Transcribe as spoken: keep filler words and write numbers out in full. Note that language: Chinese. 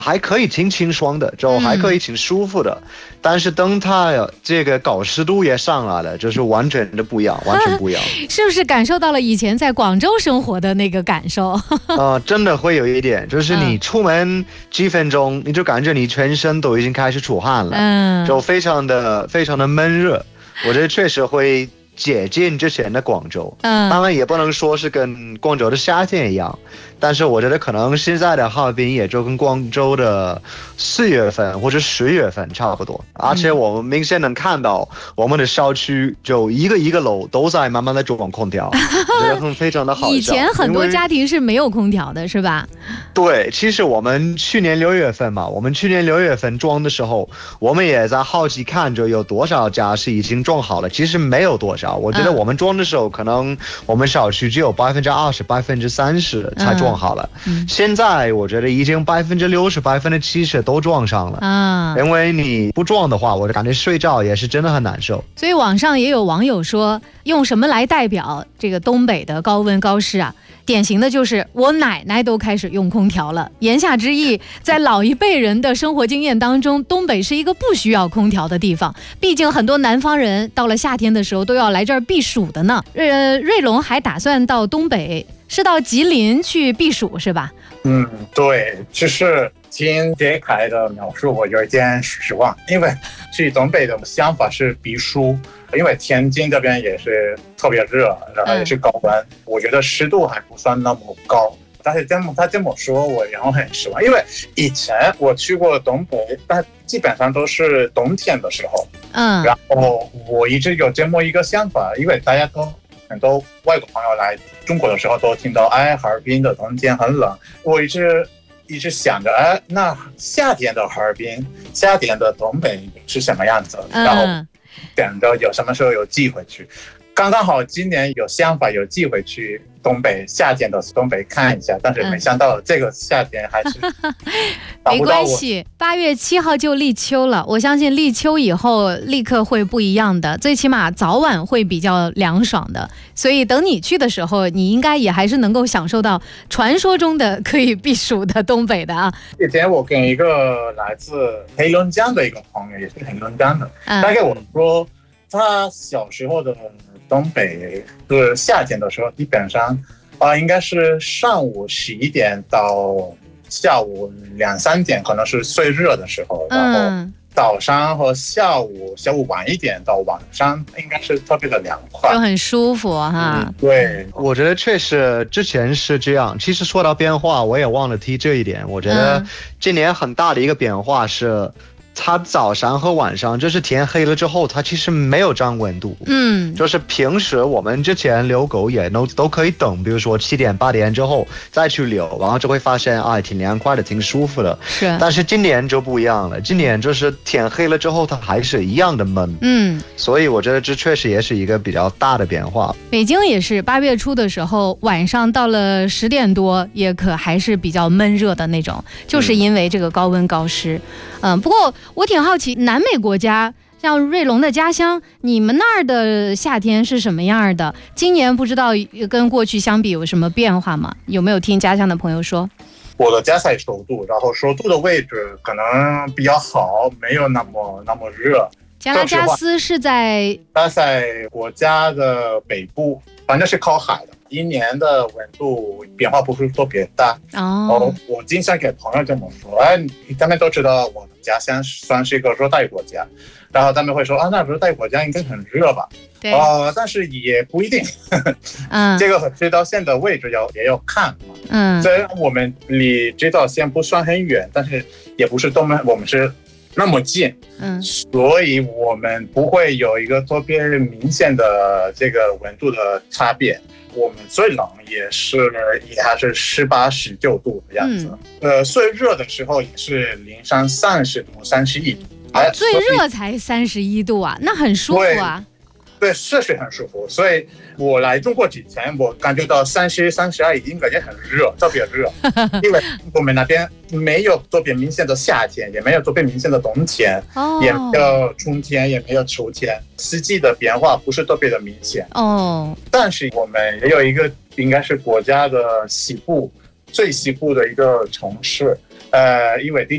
还可以挺清爽的，就还可以挺舒服的。嗯、但是等它这个高湿度也上来了，就是完全的不一样，完全不一样。 是不是感受到了以前在广州生活的那个感受？啊、 呃，真的会有一点，就是你出门几分钟，嗯、你就感觉你全身都已经开始出汗了，嗯，就非常的非常的闷热。我觉得确实会接近之前的广州，嗯，当然也不能说是跟广州的夏天一样，但是我觉得可能现在的哈尔滨也就跟广州的四月份或者十月份差不多，而且我们明显能看到我们的小区就一个一个楼都在慢慢的装空调，我觉得很非常的好笑。 以前很多家庭是没有空调的，是吧？ 对，其实我们去年六月份嘛，我们去年六月份装的时候，我们也在好奇看着有多少家是已经装好了，其实没有多少。我觉得我们装的时候，可能我们小区只有百分之二十、百分之三十才装好了。嗯、现在我觉得已经百分之六十、百分之七十都装上了。啊，因为你不装的话，我感觉睡觉也是真的很难受。 所以网上也有网友说，用什么来代表这个东北的高温高湿啊？典型的就是我奶奶都开始用空调了。言下之意，在老一辈人的生活经验当中，东北是一个不需要空调的地方。毕竟很多南方人到了夏天的时候都要来这儿避暑的呢。呃，瑞龙还打算到东北，是到吉林去避暑是吧？ 嗯，对，就是听杰凯的描述，我有一点失望，因为去东北的想法是避暑。因为天津这边也是特别热，然后也是高温，嗯、我觉得湿度还不算那么高。但是这么他这么说，我然后很失望，因为以前我去过东北，但基本上都是冬天的时候，嗯，然后我一直有这么一个想法，因为大家都很多外国朋友来中国的时候都听到，哎，哈尔滨的冬天很冷，我一直一直想着，哎，那夏天的哈尔滨、夏天的东北是什么样子？嗯、然后。等着有什么时候有机会去，刚刚好今年有想法有机会去东北，夏天的东北看一下，但是没想到这个夏天还是没关系，八月七号就立秋了，我相信立秋以后立刻会不一样的，最起码早晚会比较凉爽的，所以等你去的时候，你应该也还是能够享受到传说中的可以避暑的东北的啊。 以前我跟一个来自黑龙江的一个朋友，也是黑龙江的，嗯、他跟我说他小时候的东北是夏天的时候，基本上啊、呃，应该是上午十一点到下午两三点，可能是最热的时候。然后早上和下午，下午晚一点到晚上，应该是特别的凉快， 就很舒服哈、嗯。 对， 我觉得确实之前是这样。其实说到变化，我也忘了提这一点。我觉得今年很大的一个变化是。它早上和晚上就是天黑了之后，它其实没有涨温度。嗯，就是平时我们之前遛狗也都都可以等，比如说七点八点之后再去遛，然后就会发现啊，挺凉快的，挺舒服的。是，但是今年就不一样了，今年就是天黑了之后，它还是一样的闷。嗯，所以我觉得这确实也是一个比较大的变化。 北京也是八月初的时候，晚上到了十点多，也可还是比较闷热的那种，就是因为这个高温高湿。嗯，不过。我挺好奇，南美国家像瑞龙的家乡，你们那儿的夏天是什么样的？今年不知道跟过去相比有什么变化吗？有没有听家乡的朋友说？ 我的家在首都，然后首都的位置可能比较好，没有那么那么热。 加拉加斯是在？ 它在国家的北部，反正是靠海的。一年的温度变化不是特别大哦。我经常给朋友这么说，哎，他们都知道我的家乡算是一个热带国家，然后他们会说啊，那热带国家应该很热吧？对，呃，但是也不一定。嗯，这个和赤道线的位置要也要看。嗯，虽然我们离赤道线不算很远，但是也不是都们我们是那么近。嗯，所以我们不会有一个特别明显的这个温度的差别。我们最冷也是也还是十八十九度的样子，嗯、呃，最热的时候也是零上三十度、三十一度。 哦，最热才三十一度啊，那很舒服啊。 对，对是是很舒服。所以我来中国之前，我感觉到三十、三十二已经感觉很热，特别热，因为我们那边没有特别明显的夏天，也没有特别明显的冬天，哦、也没有春天，也没有秋天，四季的变化不是特别的明显。哦，但是我们也有一个应该是国家的西部最西部的一个城市，呃，因为地